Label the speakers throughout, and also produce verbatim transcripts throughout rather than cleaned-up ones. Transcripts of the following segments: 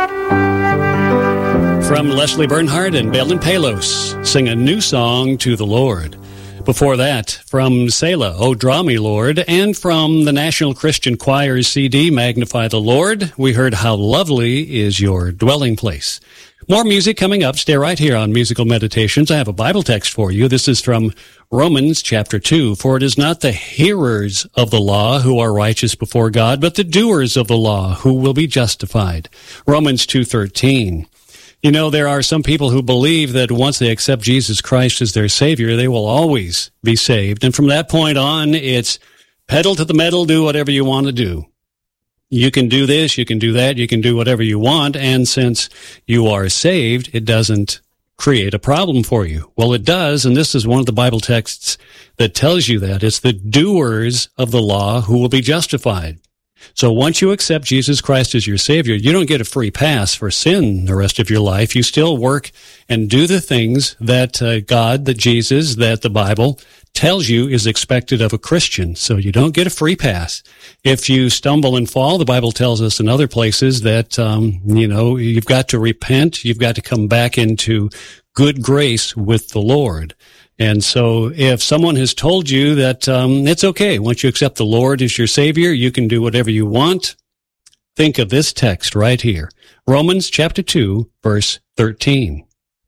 Speaker 1: From Leslie Bernhardt and Belden Palos, sing a new song to the Lord. Before that, from Selah, O Draw Me, Lord, and from the National Christian Choir's C D, Magnify the Lord, we heard How Lovely Is Your Dwelling Place. More music coming up. Stay right here on Musical Meditations. I have a Bible text for you. This is from Romans chapter two. For it is not the hearers of the law who are righteous before God, but the doers of the law who will be justified. Romans two thirteen. You know, there are some people who believe that once they accept Jesus Christ as their Savior, they will always be saved. And from that point on, it's pedal to the metal, do whatever you want to do. You can do this, you can do that, you can do whatever you want, and since you are saved, it doesn't create a problem for you. Well, it does, and this is one of the Bible texts that tells you that. It's the doers of the law who will be justified. So once you accept Jesus Christ as your Savior, you don't get a free pass for sin the rest of your life. You still work and do the things that uh, God, that Jesus, that the Bible tells you is expected of a Christian. So you don't get a free pass. If you stumble and fall, the Bible tells us in other places that, um, you know, you've got to repent. You've got to come back into good grace with the Lord. And so if someone has told you that um, it's okay, once you accept the Lord as your Savior, you can do whatever you want, think of this text right here. Romans chapter two, verse thirteen.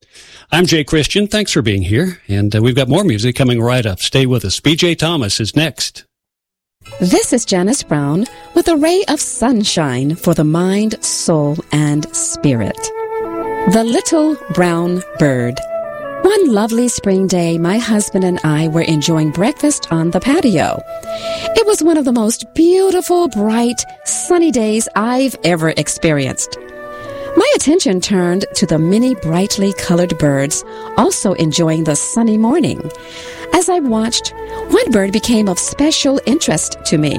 Speaker 1: I'm Jay Christian. Thanks for being here. And uh, we've got more music coming right up. Stay with us. B J Thomas is next.
Speaker 2: This is Janice Brown with a ray of sunshine for the mind, soul, and spirit. The Little Brown Bird. One lovely spring day, my husband and I were enjoying breakfast on the patio. It was one of the most beautiful, bright, sunny days I've ever experienced. My attention turned to the many brightly colored birds also enjoying the sunny morning. As I watched, one bird became of special interest to me.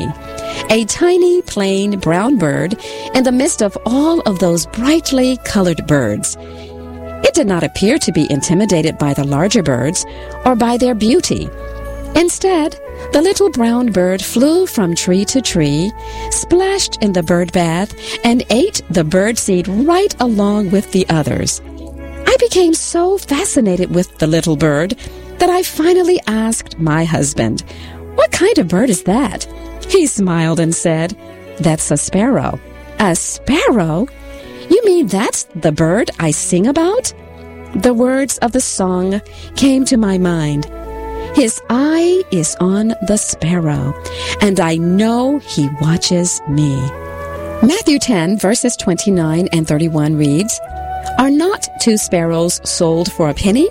Speaker 2: A tiny, plain brown bird in the midst of all of those brightly colored birds. It did not appear to be intimidated by the larger birds or by their beauty. Instead, the little brown bird flew from tree to tree, splashed in the bird bath, and ate the bird seed right along with the others. I became so fascinated with the little bird that I finally asked my husband, "What kind of bird is that?" He smiled and said, "That's a sparrow." "A sparrow? You mean that's the bird I sing about?" The words of the song came to my mind. His eye is on the sparrow, and I know he watches me. Matthew ten, verses twenty-nine and thirty-one reads, "Are not two sparrows sold for a penny?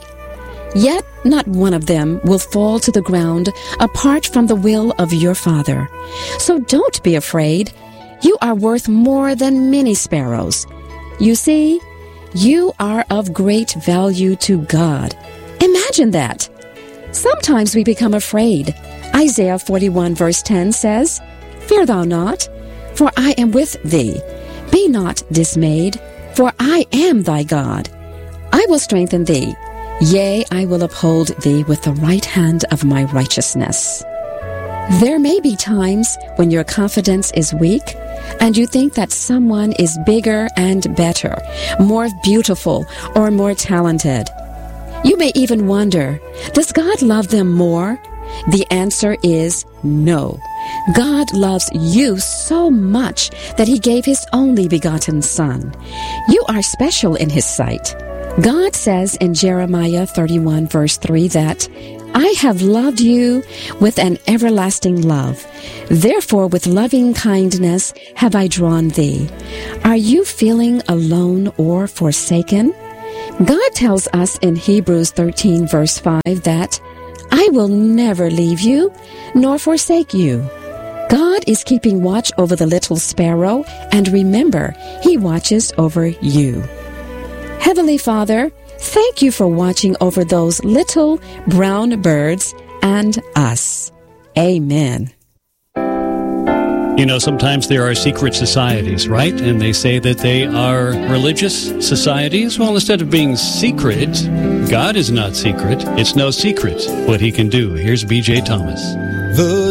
Speaker 2: Yet not one of them will fall to the ground apart from the will of your Father. So don't be afraid. You are worth more than many sparrows. You see, you are of great value to God." Imagine that. Sometimes we become afraid. Isaiah forty-one verse ten says, "Fear thou not, for I am with thee. Be not dismayed, for I am thy God. I will strengthen thee. Yea, I will uphold thee with the right hand of my righteousness." There may be times when your confidence is weak and you think that someone is bigger and better, more beautiful, or more talented. You may even wonder, does God love them more? The answer is no. God loves you so much that he gave his only begotten Son. You are special in his sight. God says in Jeremiah thirty-one verse three that, "I have loved you with an everlasting love. Therefore with loving kindness have I drawn thee." Are you feeling alone or forsaken? God tells us in Hebrews thirteen verse five that, "I will never leave you nor forsake you." God is keeping watch over the little sparrow, and remember, he watches over you. Heavenly Father, thank you for watching over those little brown birds and us. Amen.
Speaker 1: You know, sometimes there are secret societies, right? And they say that they are religious societies. Well, instead of being secret, God is not secret. It's no secret what he can do. Here's B J Thomas.
Speaker 3: The